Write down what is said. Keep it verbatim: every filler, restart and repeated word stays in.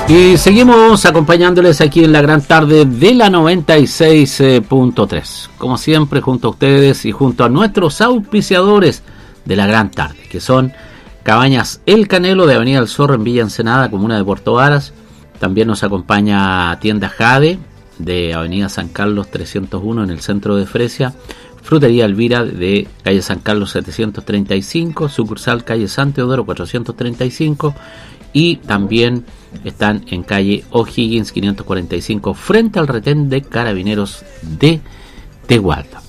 Y seguimos acompañándoles aquí en la gran tarde de la noventa y seis punto tres. Como siempre, junto a ustedes y junto a nuestros auspiciadores de la gran tarde, que son Cabañas El Canelo de Avenida El Zorro en Villa Ensenada, comuna de Puerto Varas. También nos acompaña Tienda Jade de Avenida San Carlos trescientos uno en el centro de Fresia. Frutería Elvira de calle San Carlos setecientos treinta y cinco, sucursal calle San Teodoro cuatrocientos treinta y cinco. Y también están en calle O'Higgins quinientos cuarenta y cinco frente al retén de Carabineros de Tegualda.